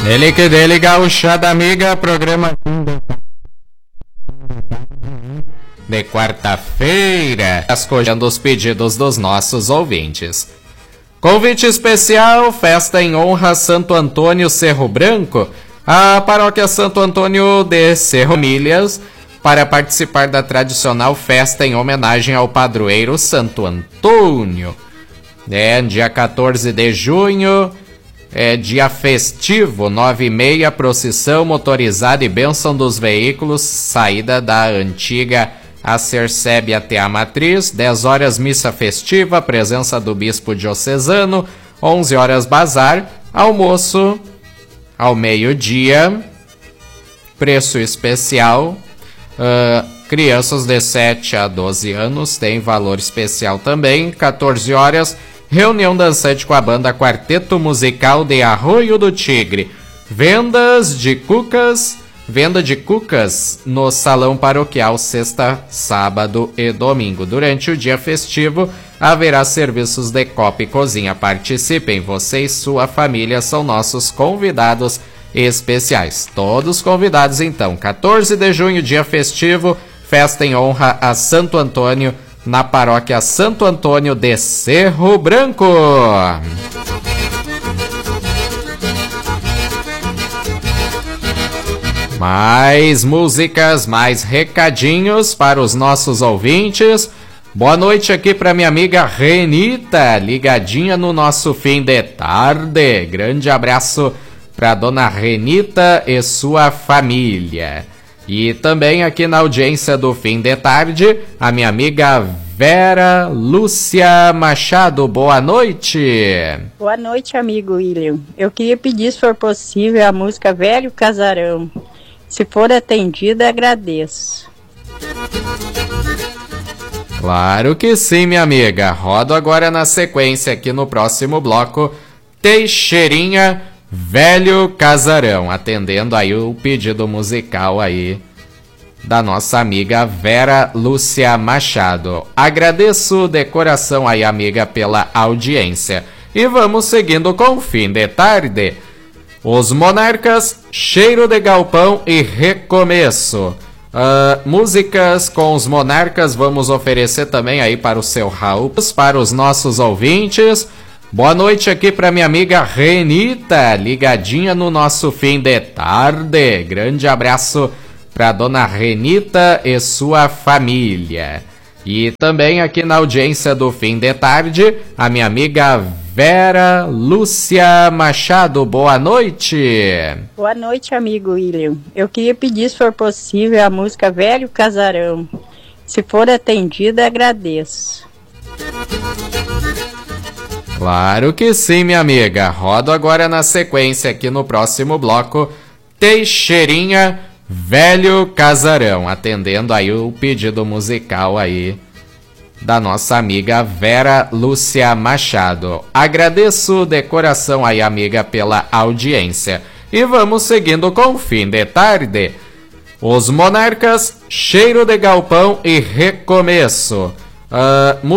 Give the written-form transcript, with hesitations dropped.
Dele que dele, gauchada amiga, programa de quarta-feira, escolhendo os pedidos dos nossos ouvintes. Convite especial, festa em honra a Santo Antônio Cerro Branco, a paróquia Santo Antônio de Cerro Milhas, para participar da tradicional festa em homenagem ao padroeiro Santo Antônio. Dia 14 de junho, dia festivo, 9h30, procissão motorizada e bênção dos veículos, saída da antiga Acercebe até a Matriz, 10 horas missa festiva, presença do bispo diocesano, 11 horas bazar, almoço ao meio-dia, preço especial, crianças de 7 a 12 anos tem valor especial também, 14 horas, reunião dançante com a banda Quarteto Musical de Arroio do Tigre, venda de cucas no Salão Paroquial, sexta, sábado e domingo. Durante o dia festivo, haverá serviços de copa e cozinha. Participem, você e sua família são nossos convidados especiais. Todos convidados então, 14 de junho, dia festivo, festa em honra a Santo Antônio, na paróquia Santo Antônio de Cerro Branco. Mais músicas, mais recadinhos para os nossos ouvintes. Boa noite aqui para minha amiga Renita, ligadinha no nosso fim de tarde. Grande abraço para dona Renita e sua família. E também aqui na audiência do fim de tarde, a minha amiga Vera Lúcia Machado. Boa noite. Boa noite, amigo William. Eu queria pedir, se for possível, a música Velho Casarão. Se for atendida, agradeço. Claro que sim, minha amiga. Rodo agora na sequência aqui no próximo bloco, Teixeirinha, Velho Casarão, atendendo aí o pedido musical aí da nossa amiga Vera Lúcia Machado. Agradeço de coração aí, amiga, pela audiência. E vamos seguindo com o fim de tarde. Os Monarcas, Cheiro de Galpão e Recomeço. Músicas com os Monarcas vamos oferecer também aí para o seu Raul, para os nossos ouvintes. Boa noite aqui para minha amiga Renita, ligadinha no nosso fim de tarde. Grande abraço para dona Renita e sua família. E também aqui na audiência do fim de tarde, a minha amiga Vera Lúcia Machado. Boa noite. Boa noite, amigo William. Eu queria pedir, se for possível, a música Velho Casarão. Se for atendida, agradeço. Claro que sim, minha amiga. Rodo agora na sequência aqui no próximo bloco, Teixeirinha, Velho Casarão, atendendo aí o pedido musical aí da nossa amiga Vera Lúcia Machado. Agradeço de coração aí, amiga, pela audiência. E vamos seguindo com o fim de tarde. Os Monarcas, Cheiro de Galpão e Recomeço.